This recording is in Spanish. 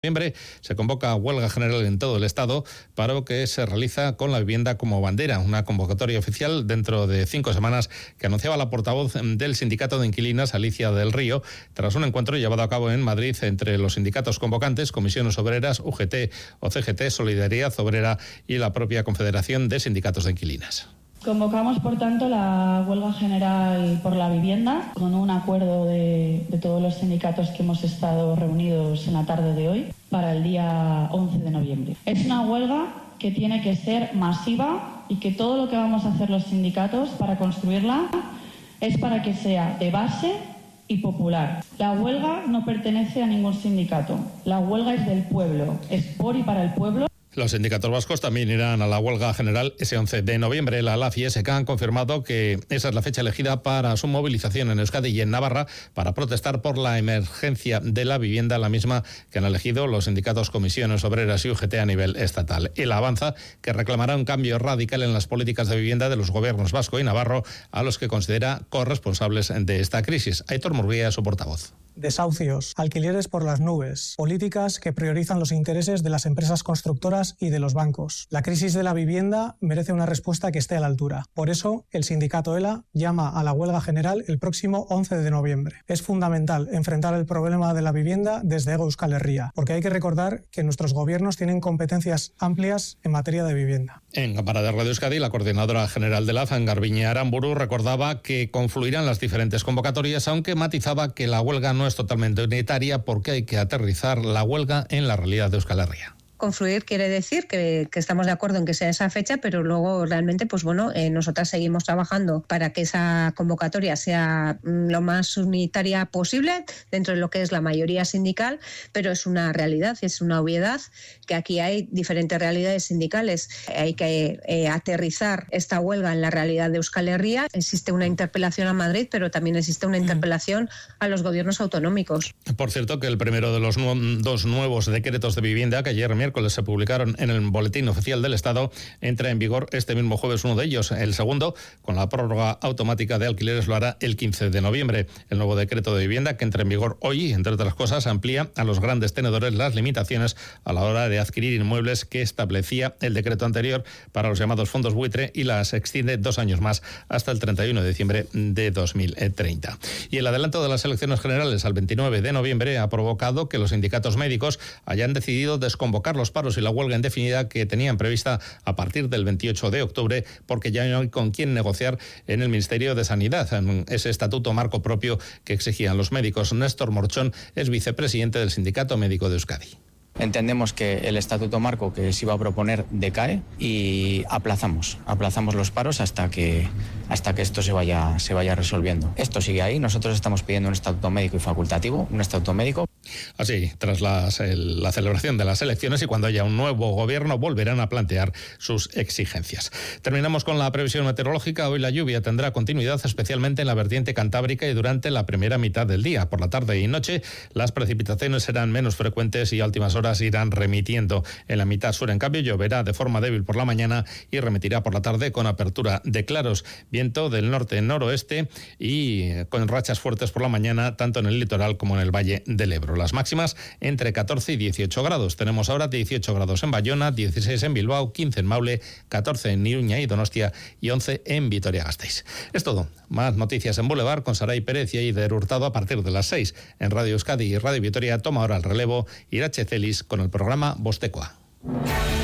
noviembre se convoca huelga general en todo el Estado, paro que se realiza con la vivienda como bandera, una convocatoria oficial dentro de 5 semanas que anunciaba la portavoz del sindicato de inquilinas, Alicia del Río, tras un encuentro llevado a cabo en Madrid entre los sindicatos convocantes, Comisiones Obreras, UGT o CGT, Solidaridad Obrera y la propia Confederación de Sindicatos de Inquilinas. Convocamos, por tanto, la huelga general por la vivienda con un acuerdo de todos los sindicatos que hemos estado reunidos en la tarde de hoy para el día 11 de noviembre. Es una huelga que tiene que ser masiva y que todo lo que vamos a hacer los sindicatos para construirla es para que sea de base y popular. La huelga no pertenece a ningún sindicato. La huelga es del pueblo, es por y para el pueblo. Los sindicatos vascos también irán a la huelga general ese 11 de noviembre. La LAF y SK han confirmado que esa es la fecha elegida para su movilización en Euskadi y en Navarra para protestar por la emergencia de la vivienda, la misma que han elegido los sindicatos Comisiones Obreras y UGT a nivel estatal. El avanza que reclamará un cambio radical en las políticas de vivienda de los gobiernos vasco y navarro, a los que considera corresponsables de esta crisis. Aitor Murguía, su portavoz. Desahucios, alquileres por las nubes, políticas que priorizan los intereses de las empresas constructoras y de los bancos. La crisis de la vivienda merece una respuesta que esté a la altura. Por eso, el sindicato ELA llama a la huelga general el próximo 11 de noviembre. Es fundamental enfrentar el problema de la vivienda desde Hego Euskal Herria, porque hay que recordar que nuestros gobiernos tienen competencias amplias en materia de vivienda. En Cámara de Radio Euskadi, la coordinadora general de la AFA, Garbiñe Aramburu, recordaba que confluirán las diferentes convocatorias, aunque matizaba que la huelga no es totalmente unitaria porque hay que aterrizar la huelga en la realidad de Euskal Herria. Confluir quiere decir que estamos de acuerdo en que sea esa fecha, pero luego realmente, nosotras seguimos trabajando para que esa convocatoria sea lo más unitaria posible dentro de lo que es la mayoría sindical, pero es una realidad, es una obviedad que aquí hay diferentes realidades sindicales. Hay que aterrizar esta huelga en la realidad de Euskal Herria. Existe una interpelación a Madrid, pero también existe una interpelación a los gobiernos autonómicos. Por cierto, que el primero de los dos nuevos decretos de vivienda que ayer miércoles se publicaron en el Boletín Oficial del Estado entra en vigor este mismo jueves, uno de ellos. El segundo, con la prórroga automática de alquileres, lo hará el 15 de noviembre. El nuevo decreto de vivienda, que entra en vigor hoy, entre otras cosas, amplía a los grandes tenedores las limitaciones a la hora de adquirir inmuebles que establecía el decreto anterior para los llamados fondos buitre y las extiende 2 años más hasta el 31 de diciembre de 2030. Y el adelanto de las elecciones generales al 29 de noviembre ha provocado que los sindicatos médicos hayan decidido desconvocar los paros y la huelga indefinida que tenían prevista a partir del 28 de octubre, porque ya no hay con quién negociar en el Ministerio de Sanidad, en ese estatuto marco propio que exigían los médicos. Néstor Morchón es vicepresidente del Sindicato Médico de Euskadi. Entendemos que el estatuto marco que se iba a proponer decae y aplazamos los paros hasta que esto se vaya resolviendo. Esto sigue ahí, nosotros estamos pidiendo un estatuto médico y facultativo, un estatuto médico. Así, tras la celebración de las elecciones y cuando haya un nuevo gobierno, volverán a plantear sus exigencias. Terminamos con la previsión meteorológica. Hoy la lluvia tendrá continuidad, especialmente en la vertiente cantábrica y durante la primera mitad del día. Por la tarde y noche, las precipitaciones serán menos frecuentes y a últimas horas irán remitiendo. En la mitad sur, en cambio, lloverá de forma débil por la mañana y remitirá por la tarde con apertura de claros. Viento del norte-noroeste y con rachas fuertes por la mañana, tanto en el litoral como en el Valle del Ebro. Las máximas entre 14 y 18 grados. Tenemos ahora 18 grados en Bayona, 16 en Bilbao, 15 en Maule, 14 en Iruña y Donostia y 11 en Vitoria-Gasteiz. Es todo. Más noticias en Boulevard con Saray Pérez y Eider Hurtado a partir de las 6. En Radio Euskadi y Radio Vitoria toma ahora el relevo Irache Celis con el programa Bostekoa.